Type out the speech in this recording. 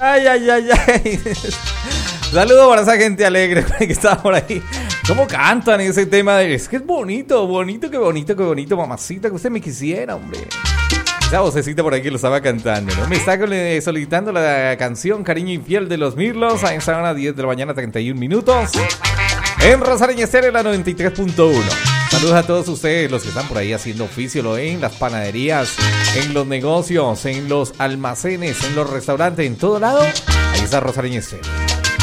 Ay, ay, ay, ay. Saludos para esa gente alegre que está por ahí. ¿Cómo cantan ese tema? Es que es bonito, bonito, qué bonito, qué bonito, mamacita, que usted me quisiera, hombre. Esa vocecita por ahí que lo estaba cantando, ¿no? Me está solicitando la canción Cariño Infiel de los Mirlos. A esta hora 10 de la mañana, 31 minutos. En Rosario Estéreo, la 93.1. Saludos a todos ustedes, los que están por ahí haciendo oficio, en las panaderías, en los negocios, en los almacenes, en los restaurantes, en todo lado. Ahí está Rosario Estéreo.